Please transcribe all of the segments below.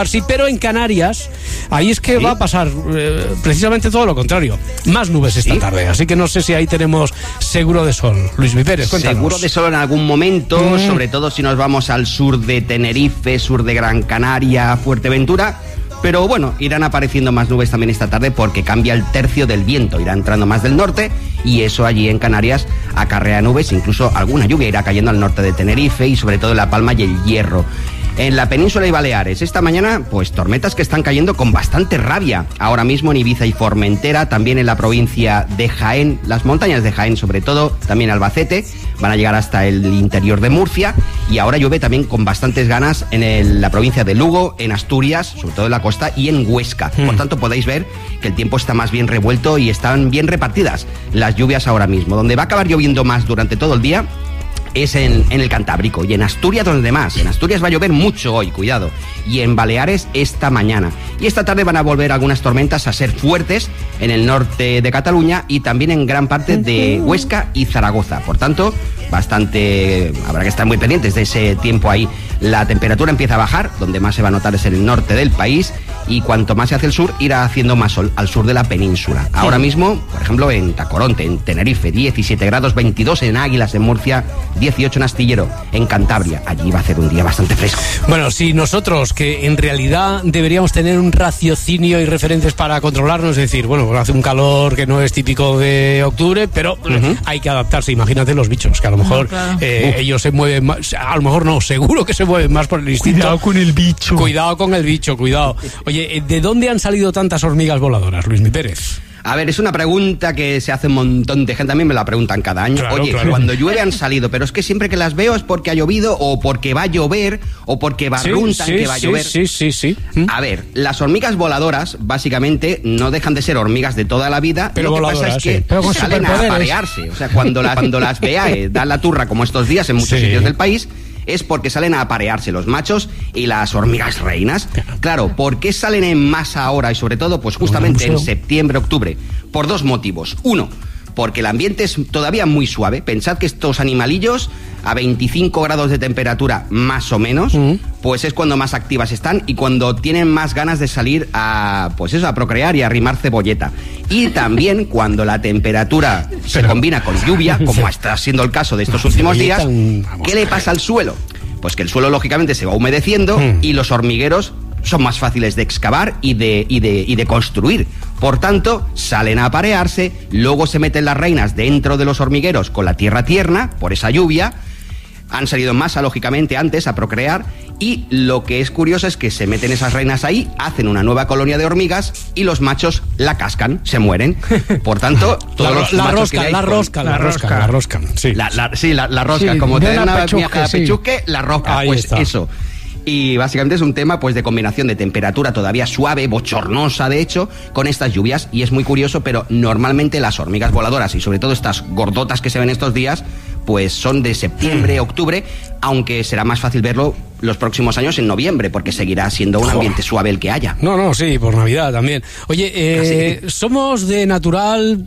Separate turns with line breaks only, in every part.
Sí, pero en Canarias, ahí es que va a pasar precisamente todo lo contrario. Más nubes esta tarde, así que no sé si ahí tenemos seguro de sol. Luis Mi Pérez, cuéntanos.
Seguro de sol en algún momento, sobre todo si nos vamos al sur de Tenerife, sur de Gran Canaria, Fuerteventura. Pero bueno, irán apareciendo más nubes también esta tarde porque cambia el tercio del viento, irá entrando más del norte y eso allí en Canarias acarrea nubes, incluso alguna lluvia irá cayendo al norte de Tenerife y sobre todo en La Palma y el Hierro. En la península y Baleares, esta mañana, pues tormentas que están cayendo con bastante rabia. Ahora mismo en Ibiza y Formentera, también en la provincia de Jaén, las montañas de Jaén sobre todo, también Albacete, van a llegar hasta el interior de Murcia y ahora llueve también con bastantes ganas en la provincia de Lugo, en Asturias, sobre todo en la costa y en Huesca. Por tanto, podéis ver que el tiempo está más bien revuelto y están bien repartidas las lluvias ahora mismo. Donde va a acabar lloviendo más durante todo el día es en el Cantábrico y en Asturias donde más. En Asturias va a llover mucho hoy, cuidado, y en Baleares esta mañana. Y esta tarde van a volver algunas tormentas a ser fuertes en el norte de Cataluña y también en gran parte de Huesca y Zaragoza. Por tanto, habrá que estar muy pendientes de ese tiempo ahí. La temperatura empieza a bajar, donde más se va a notar es en el norte del país y cuanto más se hace el sur, irá haciendo más sol al sur de la península. Ahora mismo, por ejemplo, en Tacoronte, en Tenerife, 17 grados, 22 en Águilas, en Murcia, 18 en Astillero, en Cantabria. Allí va a ser un día bastante fresco.
Bueno, si nosotros, que en realidad deberíamos tener un raciocinio y referentes para controlarnos, es decir, bueno, hace un calor que no es típico de octubre, pero hay que adaptarse. Imagínate los bichos, que a lo mejor ellos se mueven más, a lo mejor no, seguro que se mueven más por el instinto.
Cuidado con el bicho.
Cuidado con el bicho, cuidado. Oye, ¿de dónde han salido tantas hormigas voladoras, Luis Mi Pérez?
A ver, es una pregunta que se hace un montón de gente, a mí me la preguntan cada año.
Claro,
Oye, cuando llueve han salido, pero es que siempre que las veo es porque ha llovido o porque va a llover o porque barruntan que va a llover.
Sí.
A ver, las hormigas voladoras básicamente no dejan de ser hormigas de toda la vida,
pero
lo que pasa es que salen a aparearse. O sea, cuando las veáis, dan la turra como estos días en muchos sitios del país, es porque salen a aparearse los machos y las hormigas reinas. Claro, ¿por qué salen en masa ahora y sobre todo pues justamente en septiembre, octubre? Por dos motivos. Uno, porque el ambiente es todavía muy suave. Pensad que estos animalillos a 25 grados de temperatura más o menos, pues es cuando más activas están y cuando tienen más ganas de salir a procrear y a arrimar cebolleta. Y también cuando la temperatura se combina con lluvia, como está siendo el caso de estos últimos días, ¿qué le pasa al suelo? Pues que el suelo lógicamente se va humedeciendo y los hormigueros son más fáciles de excavar y de construir. Por tanto, salen a aparearse, luego se meten las reinas dentro de los hormigueros con la tierra tierna, por esa lluvia. Han salido en masa, lógicamente, antes a procrear y lo que es curioso es que se meten esas reinas ahí, hacen una nueva colonia de hormigas y los machos la cascan, se mueren. Por tanto, todos los machos
la rosca. Sí,
la rosca. Como te den una miaja de pechusque, la rosca. Ahí pues está. Eso. Y básicamente es un tema pues de combinación de temperatura todavía suave, bochornosa de hecho, con estas lluvias, y es muy curioso, pero normalmente las hormigas voladoras y sobre todo estas gordotas que se ven estos días pues son de septiembre, octubre, aunque será más fácil verlo los próximos años en noviembre, porque seguirá siendo un ambiente suave el que haya.
Sí, por Navidad también. Oye, somos de natural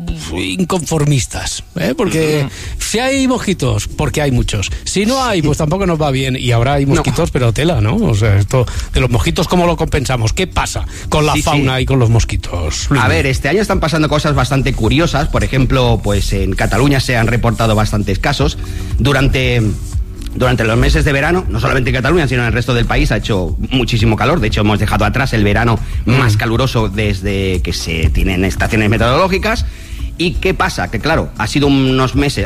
inconformistas, porque si hay mosquitos, porque hay muchos. Si no hay, pues tampoco nos va bien. Y ahora hay mosquitos, pero tela, ¿no? O sea, esto de los mosquitos, ¿cómo lo compensamos? ¿Qué pasa con la fauna y con los mosquitos?
A ver, este año están pasando cosas bastante curiosas. Por ejemplo, pues en Cataluña se han reportado bastantes casos. Durante los meses de verano, no solamente en Cataluña, sino en el resto del país, ha hecho muchísimo calor. De hecho, hemos dejado atrás el verano más caluroso desde que se tienen estaciones meteorológicas. ¿Y qué pasa? Que claro, han sido unos meses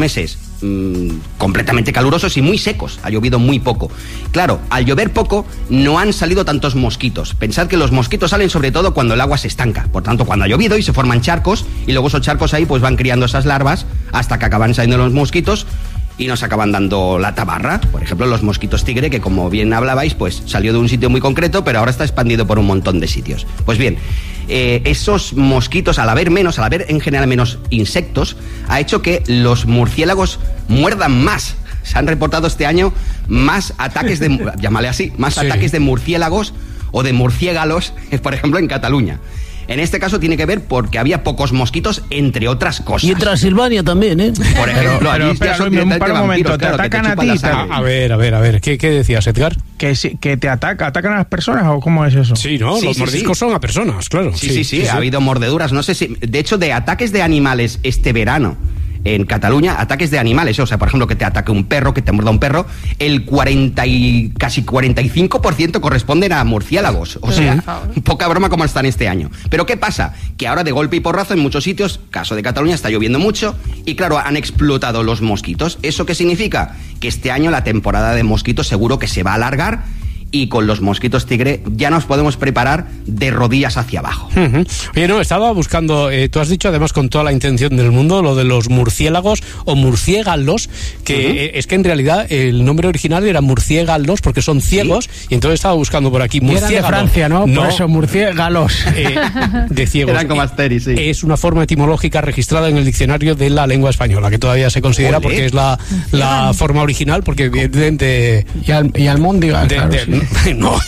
completamente calurosos y muy secos. Ha llovido muy poco. Claro, al llover poco no han salido tantos mosquitos. Pensad que los mosquitos salen sobre todo cuando el agua se estanca. Por tanto, cuando ha llovido y se forman charcos, y luego esos charcos ahí pues van criando esas larvas hasta que acaban saliendo los mosquitos y nos acaban dando la tabarra. Por ejemplo, los mosquitos tigre, que como bien hablabais, pues salió de un sitio muy concreto, pero ahora está expandido por un montón de sitios. Pues bien, esos mosquitos, al haber en general menos insectos, ha hecho que los murciélagos muerdan más. Se han reportado este año más ataques ataques de murciélagos o de murciélagos, por ejemplo, en Cataluña. En este caso tiene que ver porque había pocos mosquitos, entre otras cosas.
Y en Transilvania también, ¿eh?
Por ejemplo, allí ya son directamente vampiros,
¿te atacan
te
a
chupan
ti?
la sangre.
A ver, ¿qué decías, Edgar?
Que te atacan a las personas, ¿o cómo es eso?
Sí, ¿no?
Sí,
los mordiscos son a personas, claro.
Sí, ha habido mordeduras, no sé si... De hecho, de ataques de animales este verano en Cataluña, ataques de animales, o sea, por ejemplo, que te ataque un perro, que te muerda un perro, el 40 y casi 45% corresponden a murciélagos. O sea, poca broma como están este año. Pero ¿qué pasa? Que ahora de golpe y porrazo en muchos sitios, caso de Cataluña, está lloviendo mucho y claro, han explotado los mosquitos. ¿Eso qué significa? Que este año la temporada de mosquitos seguro que se va a alargar y con los mosquitos tigre ya nos podemos preparar de rodillas hacia abajo.
Oye, no, estaba buscando, tú has dicho además con toda la intención del mundo, lo de los murciélagos o murciélagos, que es que en realidad el nombre original era murciélagos porque son ciegos, y entonces estaba buscando por aquí
murciélagos. Eran de Francia, ¿no? Por eso, murciélagos.
De ciegos.
Eran como Asterix, sí.
Es una forma etimológica registrada en el diccionario de la lengua española, que todavía se considera porque es la forma original, porque de
y almóndiga,
no,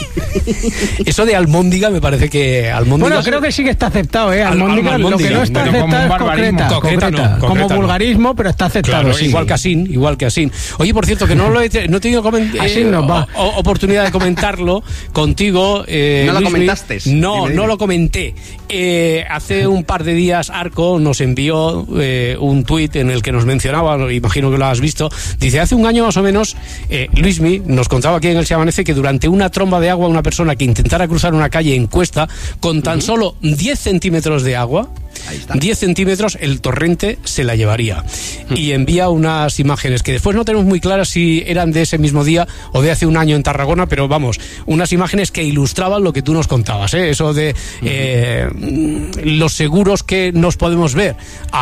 eso de almóndiga me parece que almóndiga.
Bueno, creo que sí que está aceptado, almóndiga, lo que no está aceptado es concreta, como vulgarismo, pero está aceptado.
Claro,
sí.
igual que así. Oye, por cierto, que no he tenido oportunidad de comentarlo contigo.
¿No lo comentaste?
No lo comenté. Hace un par de días Arco nos envió un tuit en el que nos mencionaba, imagino que lo has visto, dice, hace un año más o menos, Luismi nos contaba aquí en el Se Amanece que durante una tromba de agua una persona que intentara cruzar una calle en Cuesta con tan solo 10 centímetros de agua, 10 centímetros, el torrente se la llevaría. Y envía unas imágenes que después no tenemos muy claras si eran de ese mismo día o de hace un año en Tarragona, pero vamos, unas imágenes que ilustraban lo que tú nos contabas, eso de los seguros que nos podemos ver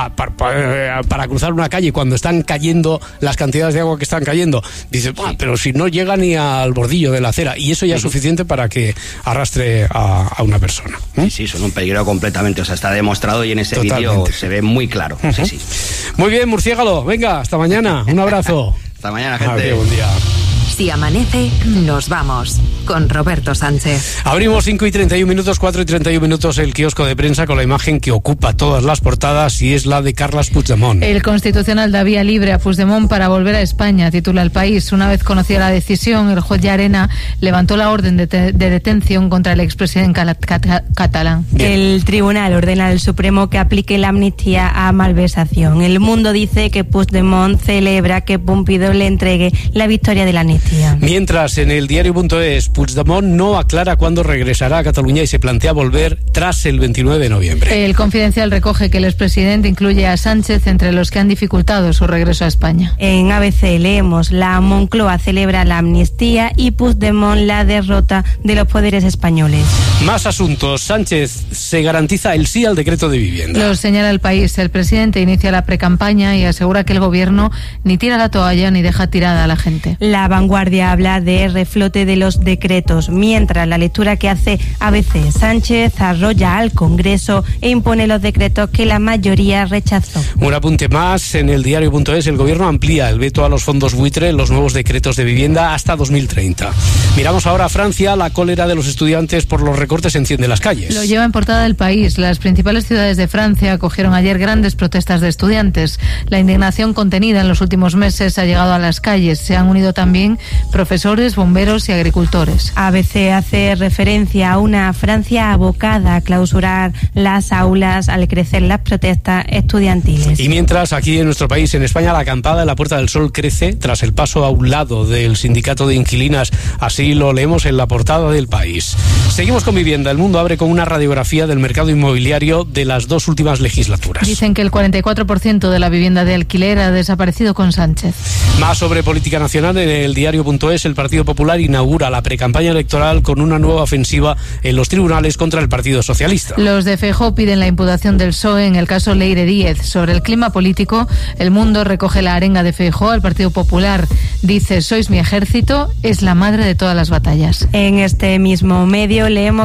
para cruzar una calle cuando están cayendo las cantidades de agua que están cayendo. Dice, pero si no llega ni al bordillo de la acera, y eso ya es suficiente para que arrastre a una persona.
Sí, son un peligro completamente, o sea, está demostrado y en ese vídeo se ve muy claro. Sí.
Muy bien, murciélago, venga, hasta mañana, un abrazo.
Hasta mañana, gente.
Buen día.
Si amanece, nos vamos con Roberto Sánchez.
Abrimos 5:31, 4:31 el kiosco de prensa con la imagen que ocupa todas las portadas y es la de Carles Puigdemont.
El Constitucional da vía libre a Puigdemont para volver a España, titula El País. Una vez conocida la decisión, el juez Llarena levantó la orden de detención contra el expresidente catalán.
Bien. El tribunal ordena al Supremo que aplique la amnistía a malversación. El Mundo dice que Puigdemont celebra que Pompidou le entregue la victoria de la amnistía.
Mientras, en el diario.es, Puigdemont no aclara cuándo regresará a Cataluña y se plantea volver tras el 29 de noviembre.
El Confidencial recoge que el expresidente incluye a Sánchez entre los que han dificultado su regreso a España.
En ABC leemos, la Moncloa celebra la amnistía y Puigdemont la derrota de los poderes españoles.
Más asuntos. Sánchez se garantiza el sí al decreto de vivienda.
Lo señala El País. El presidente inicia la precampaña y asegura que el gobierno ni tira la toalla ni deja tirada a la gente.
La Vanguardia habla de reflote de los decretos, mientras la lectura que hace ABC, Sánchez arrolla al Congreso e impone los decretos que la mayoría rechazó.
Un apunte más, en el diario.es, el gobierno amplía el veto a los fondos buitre en los nuevos decretos de vivienda hasta 2030. Miramos ahora a Francia. La cólera de los estudiantes por los recortes enciende las calles.
Lo lleva en portada El País. Las principales ciudades de Francia acogieron ayer grandes protestas de estudiantes. La indignación contenida en los últimos meses ha llegado a las calles. Se han unido también profesores, bomberos y agricultores.
ABC hace referencia a una Francia abocada a clausurar las aulas al crecer las protestas estudiantiles.
Y mientras, aquí en nuestro país, en España, la acampada en la Puerta del Sol crece tras el paso a un lado del sindicato de inquilinas. Así lo leemos en la portada del País. Seguimos con vivienda. El Mundo abre con una radiografía del mercado inmobiliario de las dos últimas legislaturas.
Dicen que el 44% de la vivienda de alquiler ha desaparecido con Sánchez.
Más sobre política nacional en el diario.es. El Partido Popular inaugura la precampaña electoral con una nueva ofensiva en los tribunales contra el Partido Socialista.
Los de Feijóo piden la imputación del PSOE en el caso Leire Díez. Sobre el clima político, El Mundo recoge la arenga de Feijóo al Partido Popular. Dice, sois mi ejército, es la madre de todas las batallas.
En este mismo medio leemos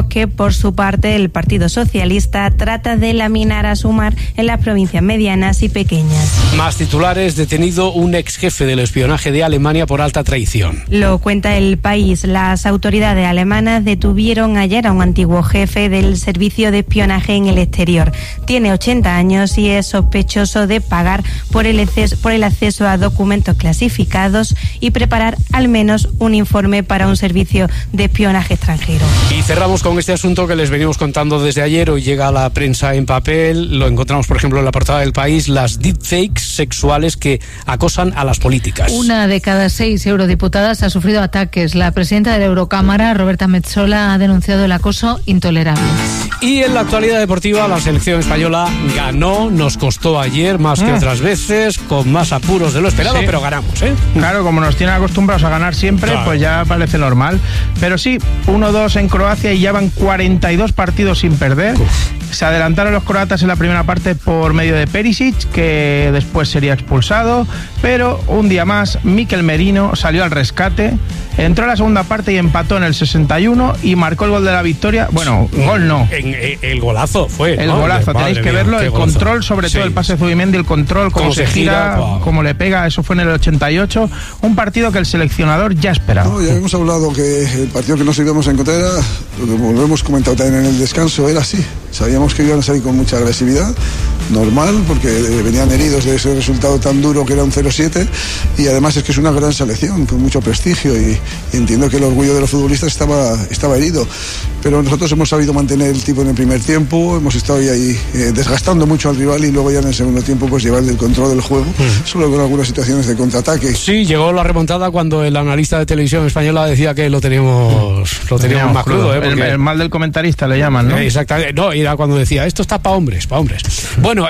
Recordemos que, por su parte, el Partido Socialista trata de laminar a Sumar en las provincias medianas y pequeñas.
Más titulares: detenido un ex jefe del espionaje de Alemania por alta traición.
Lo cuenta El País. Las autoridades alemanas detuvieron ayer a un antiguo jefe del servicio de espionaje en el exterior. Tiene 80 años y es sospechoso de pagar por el acceso a documentos clasificados y preparar al menos un informe para un servicio de espionaje extranjero.
Y cerramos con este asunto que les venimos contando desde ayer. Hoy llega a la prensa en papel. Lo encontramos, por ejemplo, en la portada del País: las deepfakes sexuales que acosan a las políticas.
1 de cada 6 eurodiputadas ha sufrido ataques. La presidenta de la Eurocámara, Roberta Metsola, ha denunciado el acoso intolerable.
Y en la actualidad deportiva, la selección española ganó, nos costó ayer más que otras veces, con más apuros de lo esperado, pero ganamos, ¿eh?
Claro, como nos tienen acostumbrados a ganar siempre, claro, pues ya parece normal. Pero sí, 1-2 en Croacia y ya van 42 partidos sin perder. Se adelantaron los croatas en la primera parte por medio de Perisic, que después sería expulsado, pero un día más Mikel Merino salió al rescate, entró a la segunda parte y empató en el 61 y marcó el gol de la victoria. Bueno, gol no.
El golazo fue.
El golazo, tenéis que verlo, el
golazo.
Control, sobre todo el pase de Zubimendi, el control, cómo se gira, cómo le pega, eso fue en el 88. Un partido que el seleccionador ya esperaba.
No, ya hemos hablado que el partido que nos íbamos a encontrar era, lo hemos comentado también en el descanso, era así. Sabíamos que iban a salir con mucha agresividad, normal, porque venían heridos de ese resultado tan duro que era un 0-7, y además es que es una gran selección, con mucho prestigio, y entiendo que el orgullo de los futbolistas estaba herido. Pero nosotros hemos sabido mantener el tipo en el primer tiempo, hemos estado ahí desgastando mucho al rival, y luego ya en el segundo tiempo pues llevarle el control del juego, solo con algunas situaciones de contraataque.
Sí, llegó la remontada cuando el analista de televisión española decía que lo teníamos más crudo. Porque...
el mal del comentarista le llaman, ¿no?
Exactamente, no, era cuando decía, esto está para hombres. Bueno,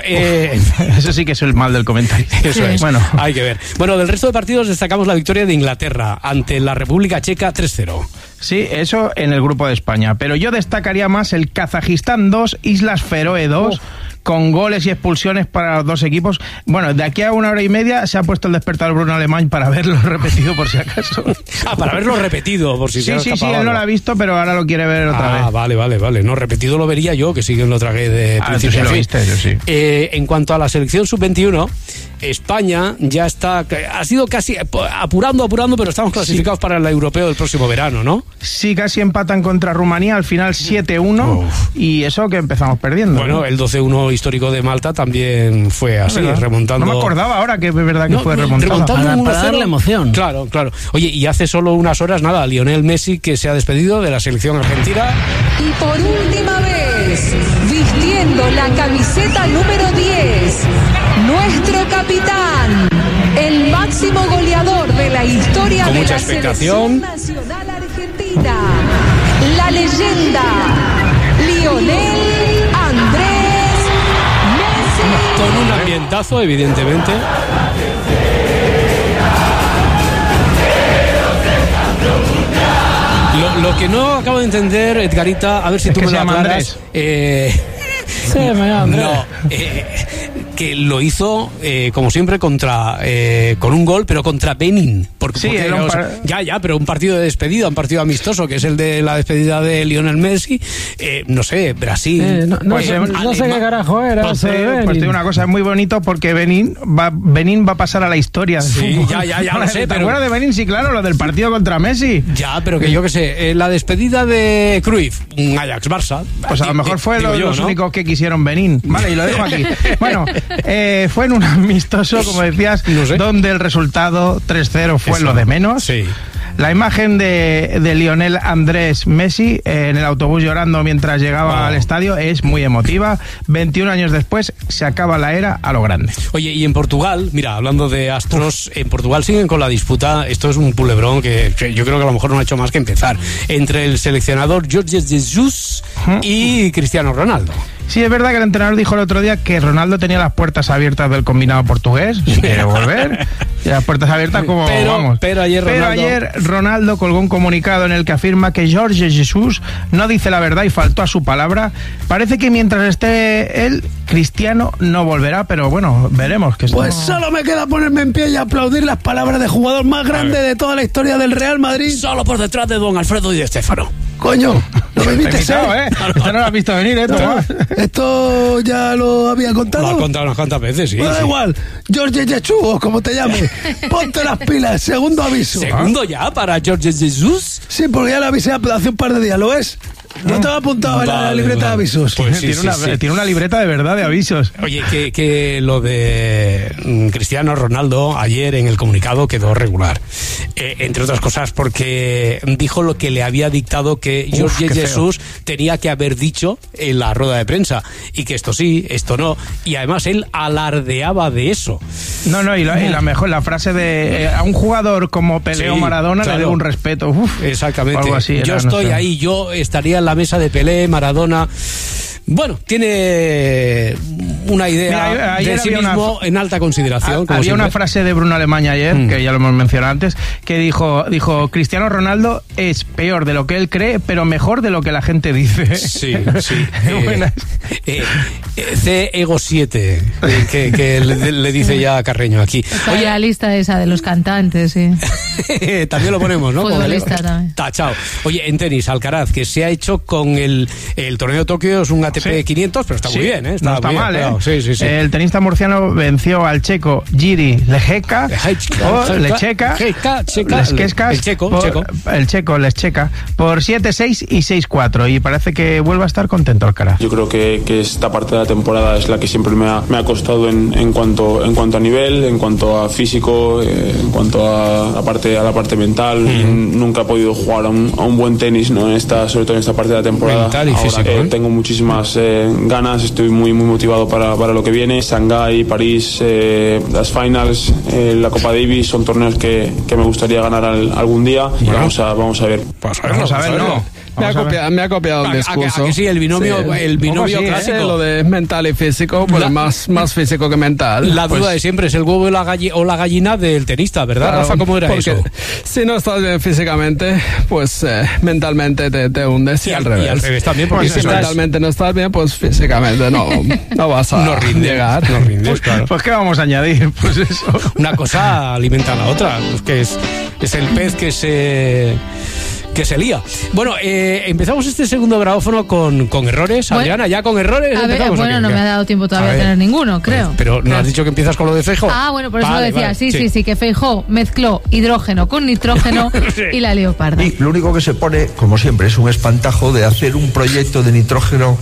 eso sí que es el mal del comentarista.
Eso es, bueno, hay que ver. Bueno, del resto de partidos destacamos la victoria de Inglaterra ante la República Checa 3-0.
Sí, eso en el grupo de España. Pero yo destacaría más el Kazajistán 2, Islas Feroe 2, con goles y expulsiones para los dos equipos. Bueno, de aquí a 1 hora y media se ha puesto el despertador Bruno Alemán para verlo repetido por si acaso.
Para verlo repetido, por si se ha escapado.
Sí, él no lo ha visto, pero ahora lo quiere ver otra vez.
Vale. No, repetido lo vería yo, que sí que lo tragué de principio a fin.
Yo sí.
En cuanto a la selección sub-21, España ya ha sido casi apurando, pero estamos clasificados para el europeo del próximo verano, ¿no?
Sí, casi empatan contra Rumanía, al final 7-1, y eso que empezamos perdiendo.
Bueno, ¿no? El 12-1 histórico de Malta también fue así, remontando.
No me acordaba ahora que es verdad que fue remontado.
Para darle emoción. Claro. Oye, y hace solo unas horas, Lionel Messi, que se ha despedido de la selección argentina.
Y por última vez, vistiendo la camiseta número 10, nuestro capitán, el máximo goleador de la historia de la selección nacional argentina, la leyenda Lionel Andrés Messi.
Con un ambientazo, evidentemente. Lo que no acabo de entender, Edgarita, a ver si tú me lo aclaras.
Sí, me llama Andrés.
No, que lo hizo, como siempre, con un gol, pero contra Benin. Pero un partido de despedida, un partido amistoso, que es el de la despedida de Lionel Messi. No sé, Brasil.
No sé qué carajo era. Pues te digo una cosa, es muy bonito porque Benin va a pasar a la historia.
Sí, ya lo sé.
Pero bueno, de Benin, sí, claro, lo del partido contra Messi.
Ya, pero que yo qué sé, la despedida de Cruyff, un Ajax-Barça.
Pues a lo mejor fue los únicos que quisieron Benin. Vale, y lo dejo aquí. Bueno, fue en un amistoso, como decías, donde el resultado 3-0 fue lo de menos.
Sí.
La imagen de Lionel Andrés Messi en el autobús llorando mientras llegaba al estadio es muy emotiva. 21 años después se acaba la era a lo grande.
Oye, y en Portugal, mira, hablando de astros, en Portugal siguen con la disputa. Esto es un culebrón que yo creo que a lo mejor no ha hecho más que empezar, entre el seleccionador Jorge Jesus y Cristiano Ronaldo.
Sí, es verdad que el entrenador dijo el otro día que Ronaldo tenía las puertas abiertas del combinado portugués, si quiere volver. Y las puertas abiertas como vamos.
Pero ayer
Ronaldo colgó un comunicado en el que afirma que Jorge Jesus no dice la verdad y faltó a su palabra. Parece que mientras esté él, Cristiano no volverá, pero bueno, veremos.
Pues solo me queda ponerme en pie y aplaudir las palabras del jugador más grande de toda la historia del Real Madrid.
Solo por detrás de don Alfredo Di Stéfano.
Coño, no me invites,
Esto no lo has visto venir, Tomás.
Esto ya lo había contado.
Lo has contado unas cuantas veces, sí.
Bueno, da igual, George Jesús, o como te llame, ponte las pilas, segundo aviso.
¿Segundo ya para George Jesús?
Sí, porque ya lo avisé hace un par de días, ¿lo ves? No te va apuntado en la libreta de avisos.
Pues sí,
tiene una libreta de verdad de avisos.
Oye, que lo de Cristiano Ronaldo ayer en el comunicado quedó regular. Entre otras cosas porque dijo lo que le había dictado que George Jesús tenía que haber dicho en la rueda de prensa. Y que esto sí, esto no. Y además él alardeaba de eso.
No, y la frase de a un jugador como Pelé o Maradona le debo un respeto.
Exactamente.
Algo así
yo estoy ahí, yo estaría en la mesa de Pelé, Maradona. Bueno, tiene una idea de sí mismo en alta consideración.
Había una frase de Bruno Alemany ayer, que ya lo hemos mencionado antes, que dijo, Cristiano Ronaldo es peor de lo que él cree, pero mejor de lo que la gente dice.
Sí. C Ego 7, que le dice ya a Carreño aquí.
Está la lista esa de los cantantes, sí.
También lo ponemos, ¿no?
Futbolista también.
Tachao. Oye, en tenis, Alcaraz, que se ha hecho con el torneo de Tokio, es un ATP 500, pero está muy bien, ¿eh?
No está
bien,
mal, ¿eh?
Claro. Sí.
El tenista murciano venció al checo Jiri Lecheka, por 7-6 y 6-4, y parece que vuelve a estar contento Alcaraz.
Yo creo que esta parte de la temporada es la que siempre me ha costado en cuanto a nivel, en cuanto a físico, en cuanto a la parte mental. Nunca he podido jugar a un buen tenis, ¿no? Sobre todo en esta parte de la temporada.
Mental y
ahora,
físico,
tengo muchísimas ganas, estoy muy motivado para lo que viene. Shanghái, París, las finals, la Copa Davis son torneos que me gustaría ganar algún día. Y vamos a ver.
Vamos a ver, ¿no?
Me ha copiado el discurso.
¿A que sí? El binomio clásico.
Lo de mental y físico, pues más físico que mental.
La duda de siempre es el huevo o la gallina del tenista, ¿verdad,
claro,
Rafa? ¿Cómo era eso?
Si no estás bien físicamente, pues mentalmente te hundes, y al revés.
Y al revés también, porque
si mentalmente no estás bien, pues físicamente no vas a llegar.
No rindes, claro.
Pues ¿qué vamos a añadir? Pues eso.
Una cosa alimenta a la otra, pues que es el pez que se lía. Bueno, empezamos este segundo grabófono con errores. Adriana, ya con errores.
A ver, bueno, no me ha dado tiempo todavía a tener ninguno, creo.
Pero ¿no has dicho que empiezas con lo de Feijóo?
Ah, bueno, por eso lo decía. Vale, sí, que Feijóo mezcló hidrógeno con nitrógeno y la leoparda.
Y lo único que se pone, como siempre, es un espantajo de hacer un proyecto de nitrógeno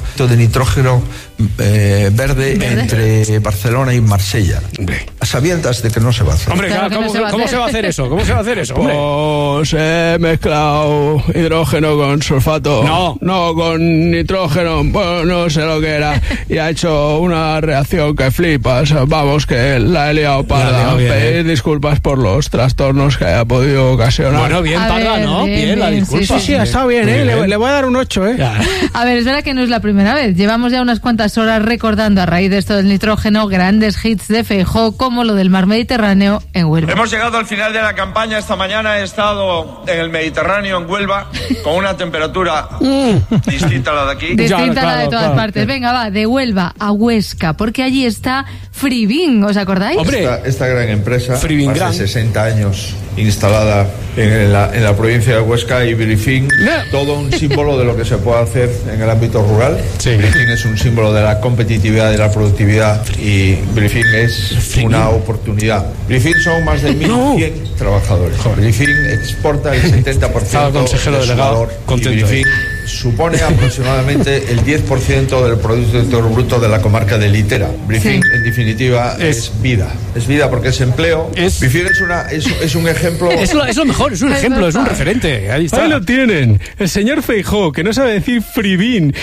verde entre Barcelona y Marsella. A sabiendas de que no se va a hacer.
Hombre, claro, ¿cómo se va a hacer eso? ¿Cómo se va a hacer eso?
Pues he mezclado hidrógeno con sulfato. No, con nitrógeno. Bueno, no sé lo que era. Y ha hecho una reacción que flipas. Vamos, que la he liado para pedir disculpas por los trastornos que haya podido ocasionar.
Bueno, bien, Parda, ¿no? Bien, la disculpa.
Sí, ha estado bien, ¿eh? Le voy a dar un 8, ¿eh?
A ver, es verdad que no es la primera vez. Llevamos ya unas cuantas horas recordando a raíz de esto del nitrógeno grandes hits de Feijóo, como lo del mar Mediterráneo en Huelva.
Hemos llegado al final de la campaña. Esta mañana he estado en el Mediterráneo, en Huelva, con una temperatura distinta a la de aquí.
Distinta a la de todas partes. Venga, va, de Huelva a Huesca, porque allí está Freebin, ¿os acordáis?
Esta gran empresa,
Freebin
más de 60 años instalada en la provincia de Huesca, y Brifin, todo un símbolo de lo que se puede hacer en el ámbito rural. Brifin es un símbolo de la competitividad y de la productividad, y Brifin es una oportunidad. Brifin son más de 1.100 trabajadores. Brifin exporta el 70%
consejero
de su
delegado
valor,
contento,
y Brifin supone aproximadamente el 10% del Producto Interior Bruto de la comarca de Litera. Brifin, en definitiva, es vida. Es vida porque es empleo. Brifin es un ejemplo.
Es lo mejor, es un ejemplo, es un referente. Ahí está.
Ahí lo tienen. El señor Feijóo, que no sabe decir Freebin.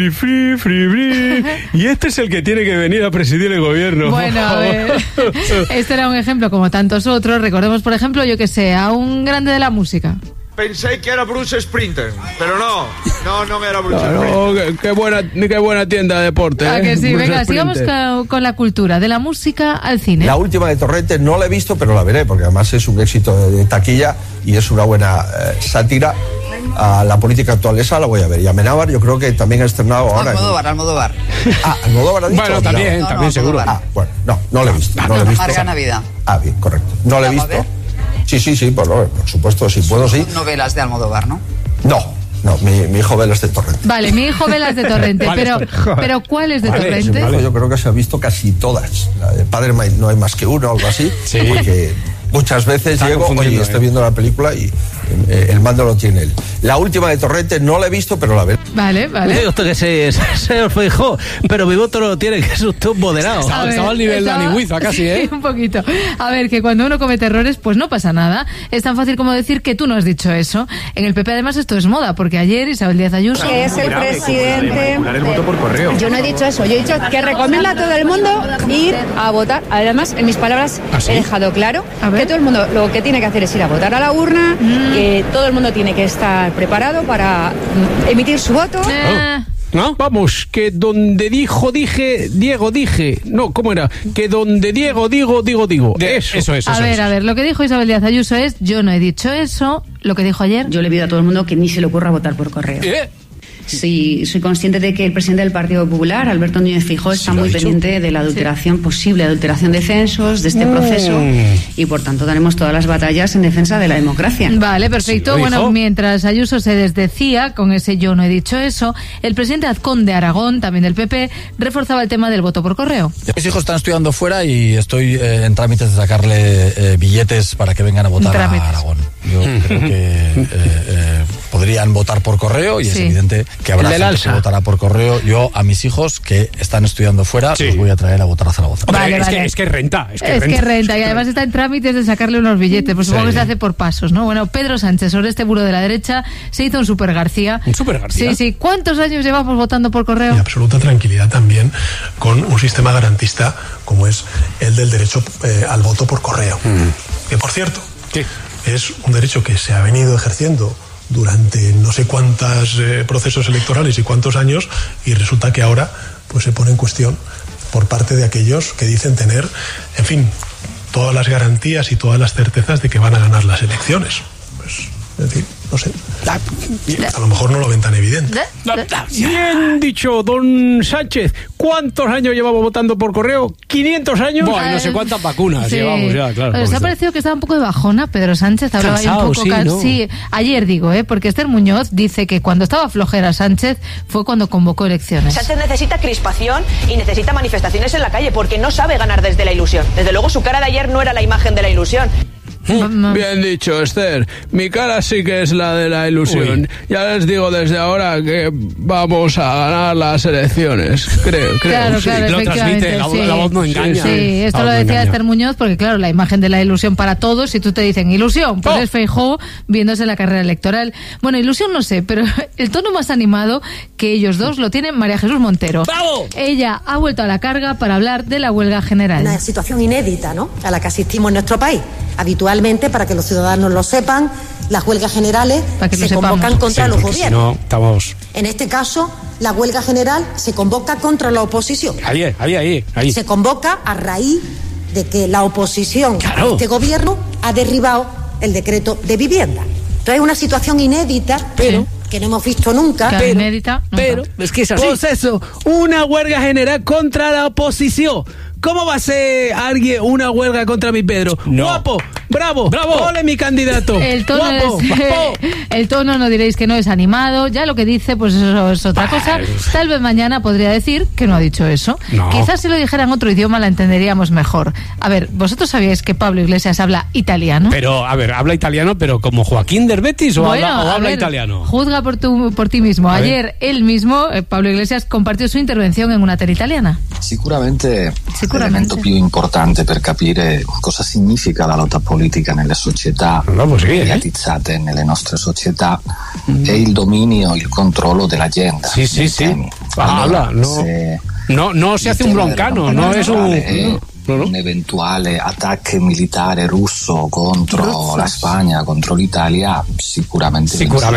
Free. Y este es el que tiene que venir a presidir el gobierno.
Bueno, a ver. Este era un ejemplo como tantos otros. Recordemos, por ejemplo, yo que sé, a un grande de la música.
Pensé que era Bruce Springsteen, pero no era Bruce
Springsteen. Qué buena tienda de deporte.
Ah, que sí, venga, sigamos con la cultura, de la música al cine.
La última de Torrente no la he visto, pero la veré, porque además es un éxito de taquilla y es una buena sátira a la política actual. Esa la voy a ver. Y Amenábar yo creo que también ha estrenado ahora.
Almodóvar.
Almodóvar ha dicho.
Bueno, también seguro.
No la he visto.
Amarga Navidad.
Bien, correcto. No la he visto. Sí, por supuesto, si puedo, sí.
Novelas de Almodóvar, ¿no?
No,
No, mi hijo ve las de Torrente.
Vale, mi hijo ve las de Torrente, pero ¿cuál es de Torrente?
Yo creo que se ha visto casi todas. La de Padre no hay más que uno, algo así.
Sí.
Porque muchas veces llego, oye, estoy viendo la película y el mando lo tiene él. La última de Torrente no la he visto, pero la veré.
Vale.
Digo usted que se os fijó, pero mi voto no lo tiene, que es usted un moderado.
Estaba al nivel de Anihuiza casi, ¿eh?
Sí, un poquito. A ver, que cuando uno comete errores, pues no pasa nada. Es tan fácil como decir que tú no has dicho eso. En el PP, además, esto es moda, porque ayer Isabel Díaz Ayuso...
Que es el presidente...
el voto por correo.
Yo no he dicho eso. Yo he dicho que recomienda a todo el mundo ir a votar. Además, en mis palabras, he dejado claro que todo el mundo lo que tiene que hacer es ir a votar a la urna, que todo el mundo tiene que estar preparado para emitir su voto.
¿No? Vamos, que donde Diego dije. No, ¿cómo era? Que donde Diego digo. Eso.
A ver, lo que dijo Isabel Díaz Ayuso es: yo no he dicho eso. Lo que dijo ayer.
Yo le pido a todo el mundo que ni se le ocurra votar por correo. Sí, soy consciente de que el presidente del Partido Popular, Alberto Núñez Feijóo, está muy pendiente de la adulteración, posible adulteración de censos, de este proceso, y por tanto daremos todas las batallas en defensa de la democracia.
Vale, perfecto. Bueno, mientras Ayuso se desdecía con ese yo no he dicho eso, el presidente Azcón de Aragón, también del PP, reforzaba el tema del voto por correo.
Mis hijos están estudiando fuera y estoy en trámites de sacarle billetes para que vengan a votar a Aragón. Yo creo que podrían votar por correo y es evidente que habrá gente que votará por correo. Yo a mis hijos que están estudiando fuera los voy a traer a votar a Zaragoza.
Vale. Es que renta.
Es que renta y además está en trámites de sacarle unos billetes, pues supongo que se hace por pasos, ¿no? Bueno, Pedro Sánchez, sobre este muro de la derecha, se hizo un Super García.
¿Un Super García?
Sí. ¿Cuántos años llevamos votando por correo?
Y absoluta tranquilidad también con un sistema garantista como es el del derecho al voto por correo. Que por cierto, es un derecho que se ha venido ejerciendo durante no sé cuántos procesos electorales y cuántos años, y resulta que ahora pues se pone en cuestión por parte de aquellos que dicen tener, en fin, todas las garantías y todas las certezas de que van a ganar las elecciones. Pues, es decir, no sé, a lo mejor no lo ven tan evidente.
Bien dicho, don Sánchez. ¿Cuántos años llevamos votando por correo? ¿500 años?
Bueno, no sé cuántas vacunas llevamos ya, claro.
¿Os ha parecido que estaba un poco de bajona Pedro Sánchez? Hablaba ahí un poco sí, ayer digo, porque Esther Muñoz dice que cuando estaba flojera Sánchez fue cuando convocó elecciones.
Sánchez necesita crispación y necesita manifestaciones en la calle porque no sabe ganar desde la ilusión. Desde luego su cara de ayer no era la imagen de la ilusión.
Bien dicho, Esther. Mi cara sí que es la de la ilusión. Uy. Ya les digo desde ahora que vamos a ganar las elecciones. Creo.
Claro,
lo transmite, la voz no engaña.
Sí, esto lo decía Esther Muñoz porque, claro, la imagen de la ilusión para todos, si tú te dicen ilusión, pues es Feijóo viéndose la carrera electoral. Bueno, ilusión no sé, pero el tono más animado que ellos dos lo tienen María Jesús Montero.
¡Bravo!
Ella ha vuelto a la carga para hablar de la huelga general.
Una situación inédita, ¿no?, a la que asistimos en nuestro país. Habitualmente, para que los ciudadanos lo sepan, las huelgas generales se convocan contra los gobiernos.
Si no, estamos...
En este caso, la huelga general se convoca contra la oposición.
Ahí.
Se convoca a raíz de que la oposición a este gobierno ha derribado el decreto de vivienda. Entonces es una situación inédita, pero que no hemos visto nunca.
Pero es que es así. Pues eso, una huelga general contra la oposición. ¿Cómo va a ser alguien una huelga contra mi Pedro? No. Guapo, bravo, ole mi candidato.
El tono no diréis que no es animado, ya lo que dice pues eso es otra cosa. Tal vez mañana podría decir que no ha dicho eso. No. Quizás si lo dijera en otro idioma la entenderíamos mejor. A ver, ¿vosotros sabíais que Pablo Iglesias habla italiano?
Pero, a ver, habla italiano, pero como Joaquín del Betis o habla italiano.
Juzga por ti mismo. Ayer él mismo, Pablo Iglesias, compartió su intervención en una tele italiana.
Sicuramente. L'elemento più importante per capire cosa significa la lotta politica nelle società mediatizzate nelle nostre società è il dominio, il controllo dell'agenda.
Sì.
Allora,
no se hace un broncano, no es un...
Un eventuale attacco militare russo contro la Spagna, contro l'Italia, sicuramente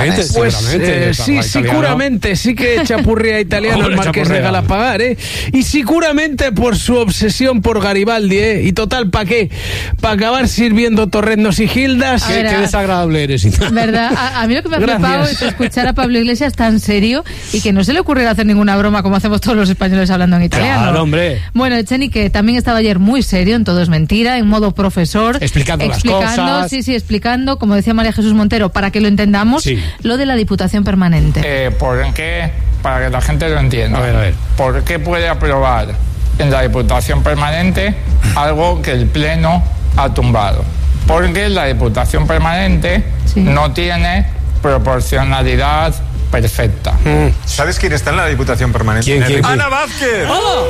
sí que chapurría italiano el Marqués de Galapagar, y seguramente por su obsesión por Garibaldi, y total, ¿para qué? Para acabar sirviendo torrendos y gildas.
Qué desagradable eres.
¿Verdad? A mí lo que me ha flipado es escuchar a Pablo Iglesias tan serio y que no se le ocurriera hacer ninguna broma como hacemos todos los españoles hablando en italiano.
Claro, hombre.
Bueno, Echenique también estaba ayer ayer muy serio, en Todo es Mentira, en modo profesor.
Explicando las cosas.
Sí, explicando, como decía María Jesús Montero, para que lo entendamos, lo de la Diputación Permanente.
¿Por qué? Para que la gente lo entienda.
A ver.
¿Por qué puede aprobar en la Diputación Permanente algo que el Pleno ha tumbado? Porque la Diputación Permanente no tiene proporcionalidad perfecta.
¿Sabes quién está en la Diputación Permanente?
¿Quién?
¡Ana Vázquez!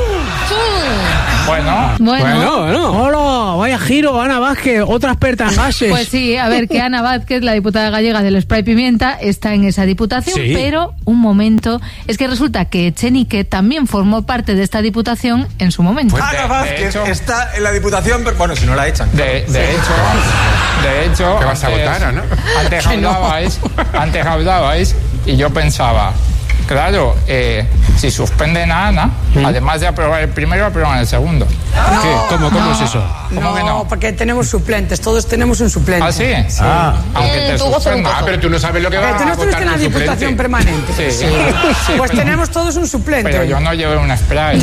Bueno. Hola, vaya giro, Ana Vázquez, otra experta en gases.
Pues sí, a ver, que Ana Vázquez, la diputada gallega del Spray Pimienta, está en esa diputación, pero un momento, es que resulta que Echenique también formó parte de esta diputación en su momento.
Pues Ana Vázquez está en la diputación, bueno, si no la echan.
De hecho,
¿qué vas a votar, Ana?
Antes hablabais y yo pensaba, claro, si suspenden a Ana, además de aprobar el primero, aprueban el segundo.
¿Cómo es eso?
No, porque tenemos suplentes, todos tenemos un suplente.
¿Ah, sí?
Aunque
te suspendan.
Pero tú no sabes lo que va a votar.
Pero tú no estuviste en la Diputación Permanente.
Sí.
Pues tenemos todos un suplente.
Pero yo no llevo un spray.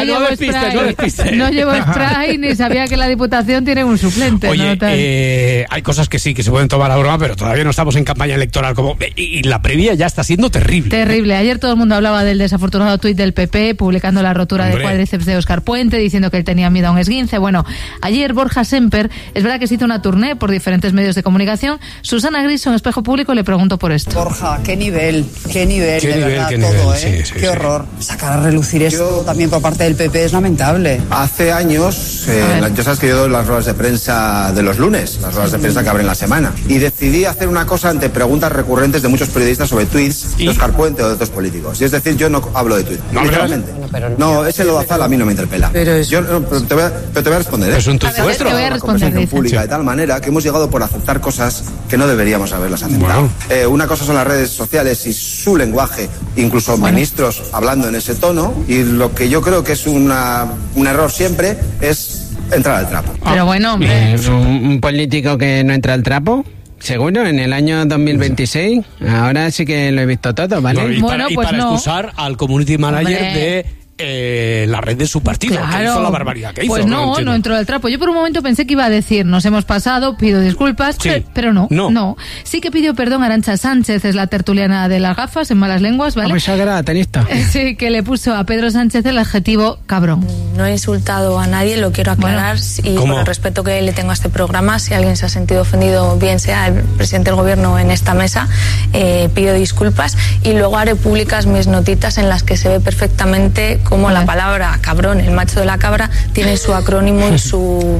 No llevo spray ni sabía que la Diputación tiene un suplente.
Oye, hay cosas que sí, que se pueden tomar a broma, pero todavía no estamos en campaña electoral. Y la previa ya está siendo terrible.
Terrible. Ayer todo el mundo hablaba del desafortunado tuit del PP, publicando la rotura de cuádriceps de Óscar Puente, diciendo que él tenía miedo a un esguince. Bueno, ayer Borja Semper, es verdad que se hizo una tournée por diferentes medios de comunicación. Susana Griso en Espejo Público le preguntó por esto.
Borja, qué nivel, de verdad, todo, ¿eh? Qué horror. Sacar a relucir esto también por parte del PP es lamentable.
Hace años, ya sabes que yo doy las ruedas de prensa de los lunes, las ruedas de prensa que abren la semana, y decidí hacer una cosa ante preguntas recurrentes de muchos periodistas sobre tweets de Óscar Puente o de otros políticos. Y es decir, yo no hablo de tweets, literalmente. No, ese lodazal a mí no me interpela. Pero te voy a responder.
Es un tuit vuestro.
Te voy a responder.
Pública de tal manera que hemos llegado por aceptar cosas que no deberíamos haberlas aceptado. Una cosa son las redes sociales y su lenguaje, incluso ministros hablando en ese tono, y lo que yo creo que es un error siempre es entrar al trapo.
Pero bueno, hombre.
Un político que no entra al trapo. Seguro, en el año 2026, ahora sí que lo he visto todo, ¿vale?
Para excusar al community manager de la red de su partido, que hizo la barbaridad que hizo.
Pues no entró al trapo. Yo por un momento pensé que iba a decir, nos hemos pasado, pido disculpas, pero no. Sí que pidió perdón a Arantxa Sánchez, es la tertuliana de las gafas, en malas lenguas, ¿vale?
Esa que era tenista.
Sí, que le puso a Pedro Sánchez el adjetivo cabrón.
No he insultado a nadie, lo quiero aclarar, y con el respeto que le tengo a este programa, si alguien se ha sentido ofendido, bien sea el presidente del gobierno en esta mesa, pido disculpas, y luego haré públicas mis notitas en las que se ve perfectamente cómo la palabra cabrón, el macho de la cabra, tiene su acrónimo y su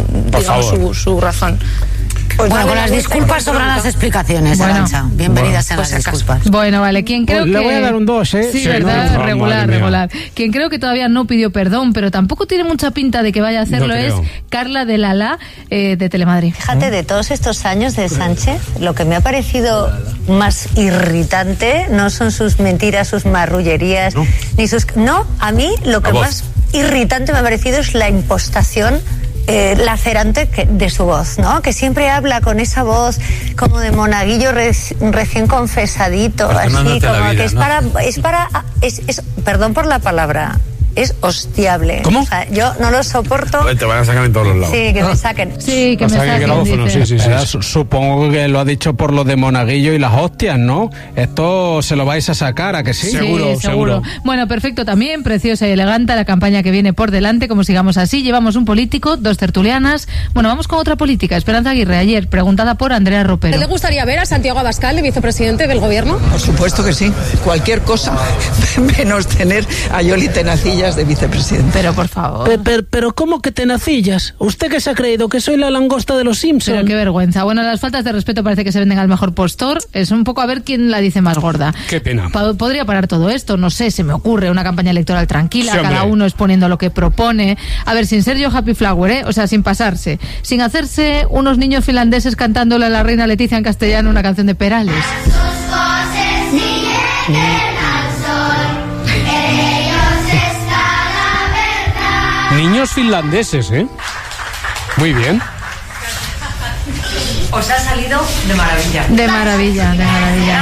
razón.
Pues bueno, con las disculpas sobran las explicaciones, Arantxa. Bienvenidas sean las disculpas.
Bueno, vale, quien creo que...
Le voy a dar un 2, ¿eh?
Sí, ¿verdad? Regular. Quien creo que todavía no pidió perdón, pero tampoco tiene mucha pinta de que vaya a hacerlo, es Carla de Lala, de Telemadrid.
Fíjate, de todos estos años de Sánchez, lo que me ha parecido más irritante no son sus mentiras, sus marrullerías, ni sus... No, a mí lo que más irritante me ha parecido es la impostación lacerante de su voz, ¿no? Que siempre habla con esa voz como de monaguillo recién confesadito, así como que es perdón por la palabra, es hostiable.
¿Cómo?
O sea, yo no lo soporto.
Te van a sacar en todos los lados.
Sí, que me saquen.
Sí, que me saquen.
Sí. Supongo que lo ha dicho por lo de monaguillo y las hostias, ¿no? Esto se lo vais a sacar, ¿a que sí?
Seguro. Bueno, perfecto también, preciosa y elegante la campaña que viene por delante, como sigamos así. Llevamos un político, 2 tertulianas. Bueno, vamos con otra política. Esperanza Aguirre, ayer, preguntada por Andrea Ropero.
¿Le gustaría ver a Santiago Abascal de vicepresidente del gobierno?
Por supuesto que sí. Cualquier cosa, menos tener a Yoli Tenacillas de vicepresidente.
Pero por favor.
Pero ¿cómo que tenacillas? ¿Usted qué se ha creído? ¿Que soy la langosta de los Simpsons?
Pero qué vergüenza. Bueno, las faltas de respeto parece que se venden al mejor postor. Es un poco a ver quién la dice más gorda.
Qué pena.
Podría parar todo esto, no sé, se me ocurre una campaña electoral tranquila, cada uno exponiendo lo que propone. A ver, sin ser yo Happy Flower, o sea, sin pasarse. Sin hacerse unos niños finlandeses cantándole a la reina Leticia en castellano una canción de Perales.
Niños finlandeses, ¿eh? Muy bien.
os ha salido de maravilla.
De maravilla, de maravilla.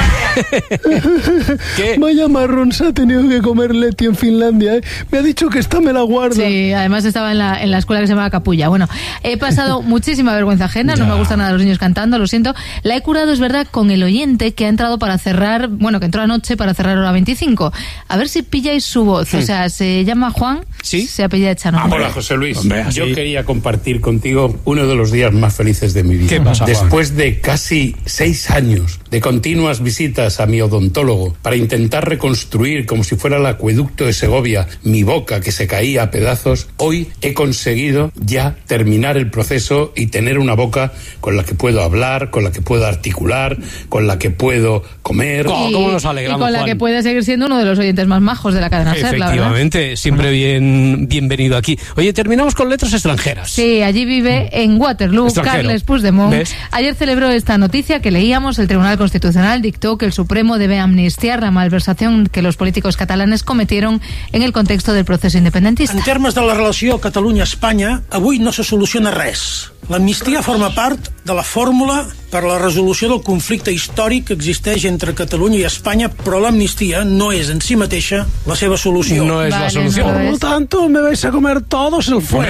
¿Qué? Vaya marrón se ha tenido que comer Leti en Finlandia, ¿eh? Me ha dicho que esta me la guarda.
Sí, además estaba en la escuela que se llama Capulla. Bueno, he pasado muchísima vergüenza ajena, no me gustan nada los niños cantando, lo siento. La he curado, es verdad, con el oyente que ha entrado para cerrar, bueno, que entró anoche para cerrar hora 25. A ver si pilláis su voz. O sea, se llama Juan,
¿sí?
Se apellida Echano.
Hola, José Luis. Hombre, yo quería compartir contigo uno de los días más felices de mi vida.
¿Qué pasa, Juan?
Después de casi 6 años de continuas visitas a mi odontólogo para intentar reconstruir como si fuera el acueducto de Segovia mi boca que se caía a pedazos, hoy he conseguido ya terminar el proceso y tener una boca con la que puedo hablar, con la que puedo articular, con la que puedo comer.
¿Cómo nos alegramos,
y con la
Juan?
Que puede seguir siendo uno de los oyentes más majos de la cadena SER,
efectivamente, siempre bienvenido aquí. Oye, terminamos con letras extranjeras.
Sí, allí vive en Waterloo Carles Puigdemont. ¿Ves? Ayer celebró esta noticia que leíamos. El Tribunal Constitucional dictó que el Supremo debe amnistiar la malversación que los políticos catalanes cometieron en el contexto del proceso independentista.
En termes de la relació Catalunya-Espanya, avui no se soluciona res. L'amnistia forma part de la fórmula per a la resolució del conflicte històric que existeix entre Catalunya i Espanya, però l'amnistia no és en si mateixa la seva solució.
No es la solución.
Por lo tanto, me vais a comer todos el fuego.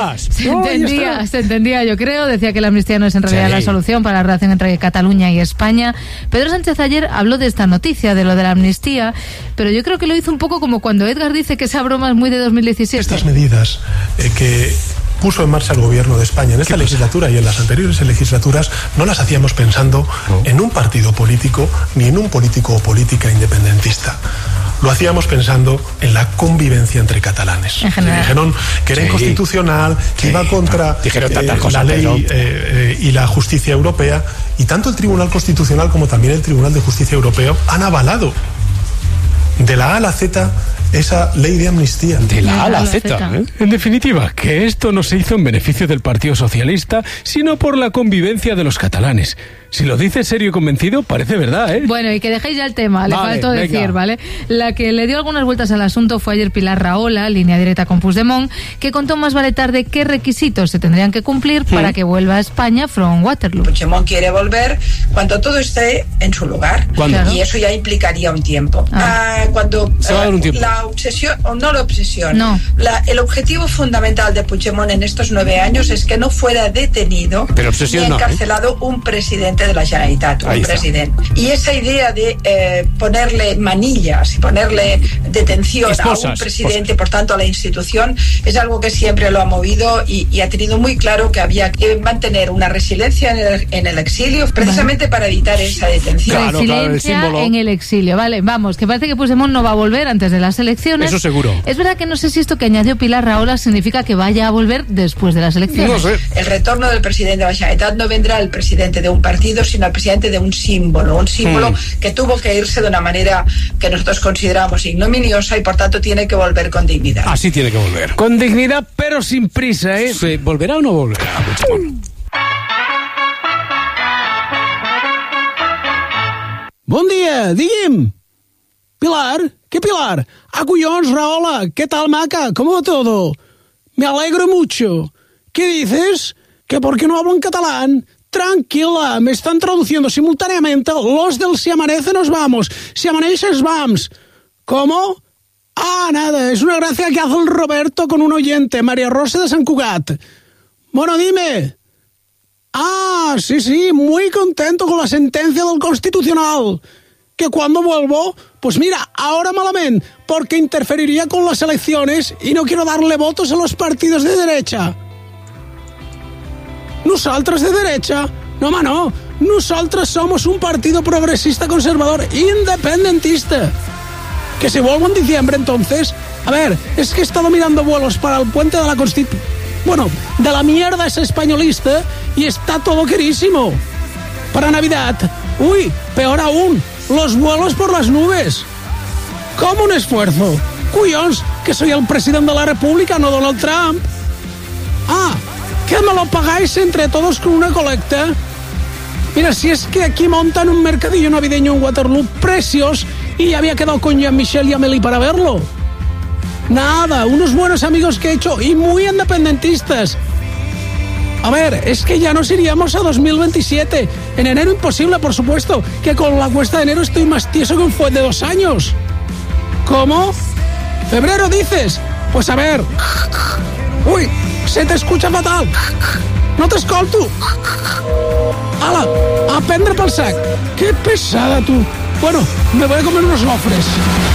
Se entendía, yo creo. Decía que la amnistía no es en realidad la solución para la relación entre Cataluña y España. Pedro Sánchez ayer habló de esta noticia, de lo de la amnistía, pero yo creo que lo hizo un poco como cuando Edgar dice que esa broma es muy de 2017.
Estas medidas que puso en marcha el gobierno de España en esta legislatura y en las anteriores legislaturas no las hacíamos pensando en un partido político ni en un político o política independentista. Lo hacíamos pensando en la convivencia entre catalanes. Dijeron que era inconstitucional, que iba contra la ley y la justicia europea, y tanto el Tribunal Constitucional como también el Tribunal de Justicia Europeo han avalado de la A a la Z esa ley de amnistía.
De la A a la Z, ¿eh? En definitiva, que esto no se hizo en beneficio del Partido Socialista, sino por la convivencia de los catalanes. Si lo dice serio y convencido, parece verdad, ¿eh?
Bueno, y que dejéis ya el tema, le faltó decir, ¿vale? La que le dio algunas vueltas al asunto fue ayer Pilar Rahola, línea directa con Puigdemont, que contó más vale tarde qué requisitos se tendrían que cumplir para que vuelva a España from Waterloo.
Puigdemont quiere volver cuando todo esté en su lugar.
¿Cuándo?
Y eso ya implicaría un tiempo. Cuando
se va a dar un tiempo.
La obsesión, o no la obsesión, el objetivo fundamental de Puigdemont en estos 9 años es que no fuera detenido ni encarcelado un presidente de la Generalitat, un presidente. Y esa idea de ponerle manillas y ponerle detención a un presidente, por tanto a la institución, es algo que siempre lo ha movido y ha tenido muy claro que había que mantener una resiliencia en el exilio, precisamente para evitar esa detención.
Resiliencia en el exilio, vale, vamos, que parece que Puigdemont no va a volver antes de las elecciones.
Eso seguro.
Es verdad que no sé si esto que añadió Pilar Rahola significa que vaya a volver después de las elecciones.
No sé.
El retorno del presidente de la Generalitat no vendrá el presidente de un partido, sino el presidente de un símbolo que tuvo que irse de una manera que nosotros consideramos ignominiosa y por tanto tiene que volver con dignidad.
Así tiene que volver.
Con dignidad, pero sin prisa, ¿eh?
¿Se volverá o no volverá?
Bon dia, digui'm. Pilar, ¿qué Pilar? Collons, Rahola, ¿qué tal, maca? ¿Cómo va todo? Me alegro mucho. ¿Qué dices? ¿Que por qué no hablo en catalán? Tranquila, me están traduciendo simultáneamente los del Si amanece nos vamos, si amanece nos vamos. ¿Cómo? Ah, nada, es una gracia que hace el Roberto con un oyente, María Rosa de Sant Cugat. Bueno, dime. Ah, sí, muy contento con la sentencia del Constitucional. Que cuando vuelvo, pues mira, ahora malamente, porque interferiría con las elecciones y no quiero darle votos a los partidos de derecha. Nosaltres de derecha? No, home, no. Nosaltres somos un partido progresista conservador independentista. Que se vuelva en diciembre, entonces. A ver, es que he estado mirando vuelos para el puente de la Constitución. Bueno, de la mierda esa españolista y está todo carísimo. Para Navidad, uy, peor aún, los vuelos por las nubes. ¿Cómo un esfuerzo? Cuyons, que soy el presidente de la República, no Donald Trump. Ah, que me lo pagáis entre todos con una colecta. Mira, si es que aquí montan un mercadillo navideño en Waterloo precios y ya había quedado con Jean-Michel y Amélie para verlo. Nada, unos buenos amigos que he hecho y muy independentistas. A ver, es que ya nos iríamos a 2027. En enero imposible, por supuesto, que con la cuesta de enero estoy más tieso que un fuet de 2 años. ¿Cómo? ¿Febrero dices? Pues a ver... Uy, se te escucha fatal. No t'escolto. Ala, a prendre pel sac. Qué pesada, tú. Bueno, me voy a comer unos gofres.